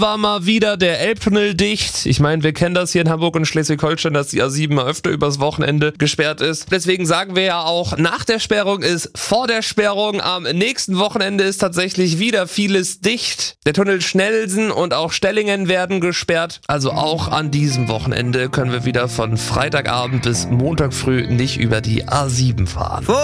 war mal wieder der Elbtunnel dicht. Ich meine, wir kennen das hier in Hamburg und Schleswig-Holstein, dass die A7 mal öfter übers Wochenende gesperrt ist. Deswegen sagen wir ja auch, nach der Sperrung ist vor der Sperrung. Am nächsten Wochenende ist tatsächlich wieder vieles dicht. Der Tunnel Schnellsen und auch Stellingen werden gesperrt. Also auch an diesem Wochenende können wir wieder von Freitagabend bis Montag früh nicht über die A7 fahren.